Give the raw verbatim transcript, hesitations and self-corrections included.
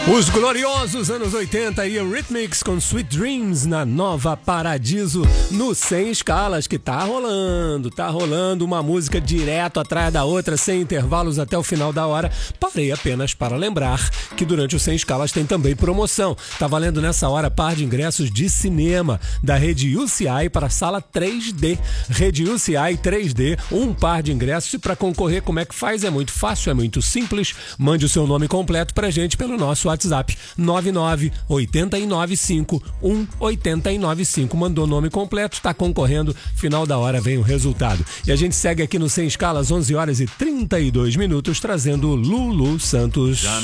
Os gloriosos anos oitenta e Eurythmics com Sweet Dreams na Nova Paradiso no Sem Escalas, que tá rolando, tá rolando uma música direto atrás da outra, sem intervalos até o final da hora. Parei apenas para lembrar que durante o Sem Escalas tem também promoção. Tá valendo nessa hora par de ingressos de cinema da Rede U C I para a sala três D. Rede U C I três D, um par de ingressos. E para concorrer, como é que faz? É muito fácil, é muito simples. Mande o seu nome completo pra gente pelo nosso WhatsApp nove nove oito nove cinco um oito nove cinco. Mandou nome completo, está concorrendo, final da hora vem o resultado. E a gente segue aqui no Sem Escalas, onze horas e trinta e dois minutos, trazendo Lulu Santos.